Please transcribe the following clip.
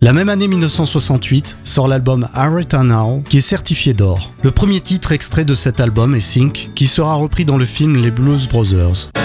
La même année 1968 sort l'album Aretha Now qui est certifié d'or. Le premier titre extrait de cet album est Think, qui sera repris dans le film Les Blues Brothers.